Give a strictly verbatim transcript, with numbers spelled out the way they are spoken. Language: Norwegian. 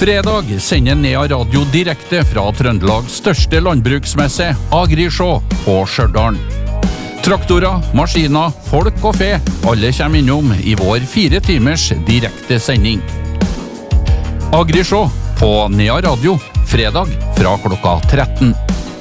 Fredag sender Nea Radio direkte fra Trøndelags største landbruksmesse, Agrisjå på Stjørdal. Traktorer, maskiner, folk og fe, alle kommer innom i vår fire timers direkte sending. Agrisjå på Nea Radio, fredag fra klokka tretten.